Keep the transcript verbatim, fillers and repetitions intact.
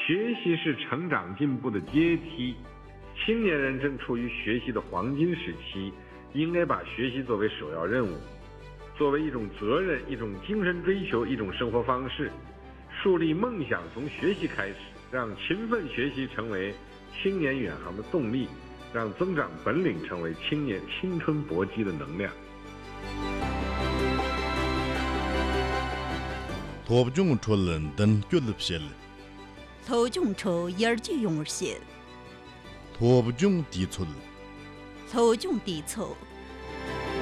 学习是成长进步的阶梯，青年人正处于学习的黄金时期，应该把学习作为首要任务，作为一种责任，一种精神追求，一种生活方式。树立梦想从学习开始，让勤奋学习成为青年远航的动力，让增长本领成为青年青春搏击的能量。 头中出人等俱乐部， 头中出一句勇士， 头中地出， 头中地出。